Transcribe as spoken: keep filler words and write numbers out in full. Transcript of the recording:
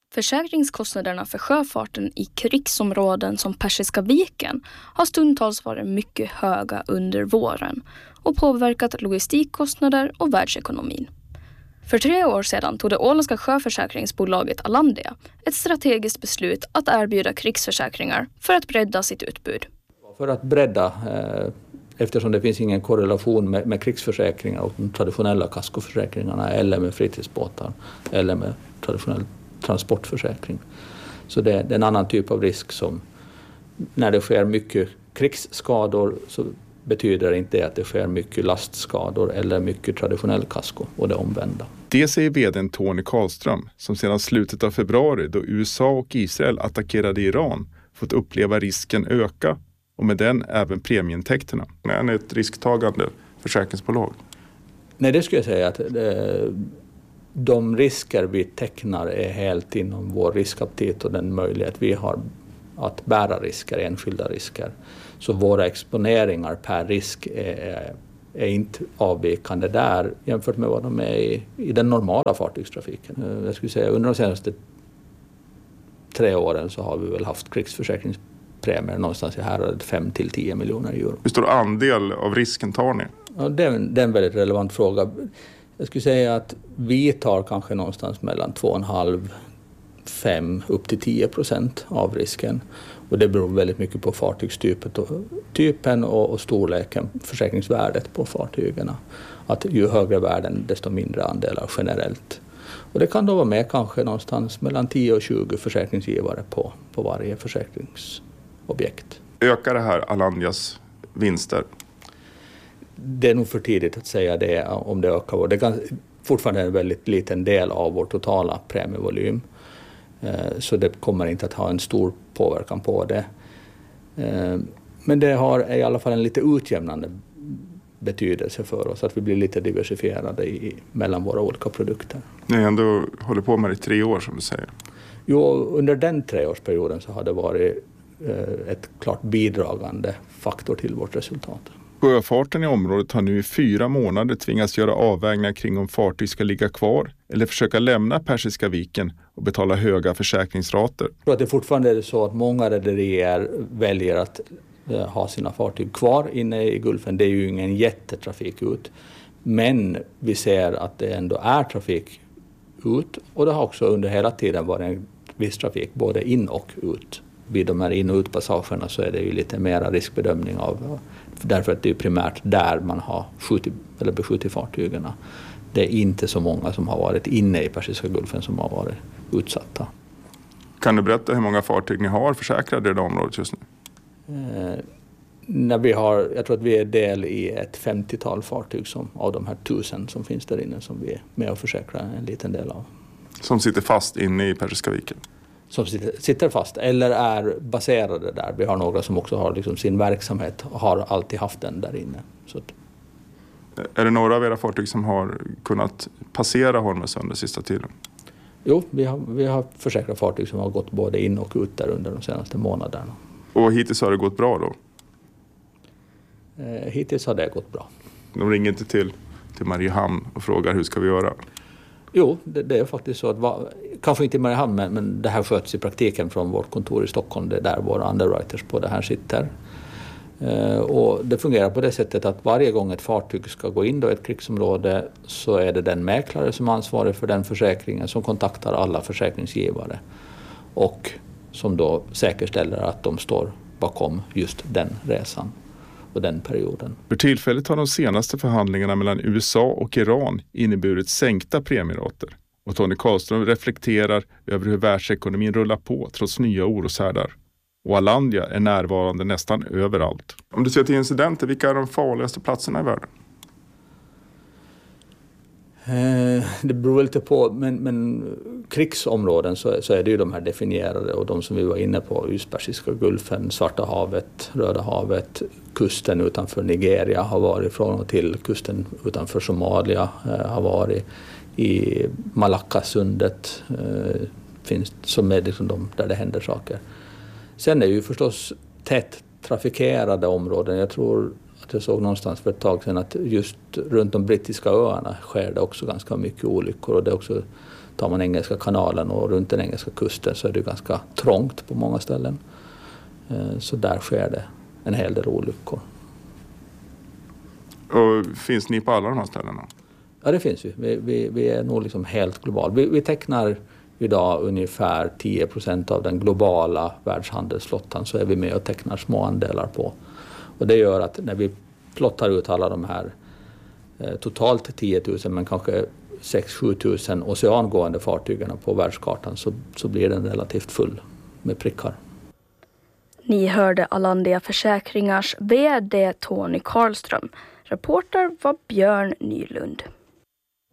Försäkringskostnaderna för sjöfarten i krigsområden som Persiska viken har stundtals varit mycket höga under våren och påverkat logistikkostnader och världsekonomin. För tre år sedan tog det åländska sjöförsäkringsbolaget Alandia ett strategiskt beslut att erbjuda krigsförsäkringar för att bredda sitt utbud. För att bredda, eh, eftersom det finns ingen korrelation med, med krigsförsäkringar och de traditionella kaskoförsäkringarna eller med fritidsbåtar eller med traditionell transportförsäkring. Så det, det är en annan typ av risk som när det sker mycket krigsskador så betyder inte att det sker mycket lastskador eller mycket traditionell kasko och det omvända. Det säger vdn Tony Karlström som sedan slutet av februari då U S A och Israel attackerade Iran fått uppleva risken öka och med den även premieintäkterna. Är ni ett risktagande försäkringsbolag? Nej, det skulle jag säga att det, de risker vi tecknar är helt inom vår riskaptit och den möjlighet vi har att bära risker, enskilda risker. Så våra exponeringar per risk är, är inte avvikande där jämfört med vad de är i, i den normala fartygstrafiken. Jag skulle säga under de senaste tre åren så har vi väl haft krigsförsäkringspremier någonstans i här fem till tio miljoner euro. Hur stor andel av risken tar ni? Ja, det, är en, det är en väldigt relevant fråga. Jag skulle säga att vi tar kanske någonstans mellan två komma fem fem upp till tio procent av risken. Och det beror väldigt mycket på fartygstypen och, och storleken, försäkringsvärdet på fartygen. Att ju högre värden desto mindre andelar generellt. Och det kan då vara med kanske någonstans mellan tio och tjugo försäkringsgivare på, på varje försäkringsobjekt. Ökar det här Alandias vinster? Det är nog för tidigt att säga det om det ökar. Det kan fortfarande en väldigt liten del av vår totala premievolym. Så det kommer inte att ha en stor påverkan på det. Men det har i alla fall en lite utjämnande betydelse för oss. Att vi blir lite diversifierade i, mellan våra olika produkter. Ni har ändå hållit på med det i tre år som du säger. Jo, under den treårsperioden så har det varit ett klart bidragande faktor till vårt resultat. Sjöfarten i området har nu i fyra månader tvingats göra avvägningar kring om fartyg ska ligga kvar eller försöka lämna Persiska viken och betala höga försäkringsrater. Jag tror att det fortfarande är så att många rederier väljer att ha sina fartyg kvar inne i Gulfen. Det är ju ingen jättetrafik ut. Men vi ser att det ändå är trafik ut och det har också under hela tiden varit en viss trafik både in och ut. Vid de här in- och utpassagerna så är det ju lite mera riskbedömning av, därför att det är primärt där man har skjutit eller beskjutit fartygen. Det är inte så många som har varit inne i Persiska Gulfen som har varit utsatta. Kan du berätta hur många fartyg ni har försäkrade i det området just nu? Eh, när vi har, jag tror att vi är del i ett femtiotal fartyg som, av de här tusen som finns där inne som vi är med och försäkrar en liten del av. Som sitter fast inne i Persiska viken? Som sitter, sitter fast eller är baserade där. Vi har några som också har liksom sin verksamhet och har alltid haft den där inne. Så att... Är det några av era fartyg som har kunnat passera Hormuzsund sista tiden? Jo, vi har, vi har försäkrat fartyg som har gått både in och ut där under de senaste månaderna. Och hittills har det gått bra då? Eh, hittills har det gått bra. De ringer inte till, till Mariehamn och frågar hur ska vi göra? Jo, det, det är faktiskt så att, kanske inte i Mariehamn, men, men det här sköts i praktiken från vårt kontor i Stockholm. Det är där våra underwriters på det här sitter. Eh, och det fungerar på det sättet att varje gång ett fartyg ska gå in då i ett krigsområde så är det den mäklare som är ansvarig för den försäkringen som kontaktar alla försäkringsgivare. Och som då säkerställer att de står bakom just den resan och den perioden. För tillfället har de senaste förhandlingarna mellan U S A och Iran inneburit sänkta premierater. Och Tony Karlström reflekterar över hur världsekonomin rullar på trots nya oroshärdar. Och Alandia är närvarande nästan överallt. Om du ser till incidenter, vilka är de farligaste platserna i världen? Eh, det beror lite på, men, men krigsområden så, så är det ju de här definierade och de som vi var inne på, just Persiska Gulfen, Svarta havet, Röda havet, kusten utanför Nigeria har varit från och till, kusten utanför Somalia eh, har varit, i Malackasundet eh, finns som är liksom de där det händer saker. Sen är det ju förstås tätt trafikerade områden. Jag tror att jag såg någonstans för ett tag sedan att just runt de brittiska öarna sker det också ganska mycket olyckor och det är också tar man Engelska kanalen och runt den engelska kusten så är det ganska trångt på många ställen. Så där sker det en hel del olyckor. Och finns ni på alla de här ställena? Ja, det finns vi. Vi, vi, vi är nog liksom helt globala. Vi, vi tecknar idag ungefär tio procent av den globala världshandelsflottan, så är vi med och tecknar små andelar på. Och det gör att när vi plottar ut alla de här eh, totalt tio tusen men kanske sex till sju tusen oceangående fartygen på världskartan så, så blir den relativt full med prickar. Ni hörde Alandia Försäkringars V D Tony Karlström. Reporter var Björn Nylund.